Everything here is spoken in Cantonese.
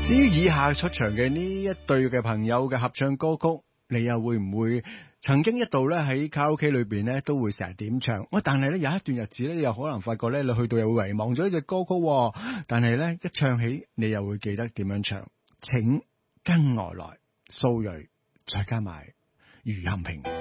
至於以下出場嘅呢一對嘅朋友嘅合唱歌曲，你又會唔會曾經一度咧喺卡拉 OK 裏邊咧都會成日點唱？但係咧有一段日子咧，你又可能發覺咧你去到又會遺忘咗呢隻歌曲，但係咧一唱起你又會記得點樣唱。請跟我來，蘇芮再加埋余杏平。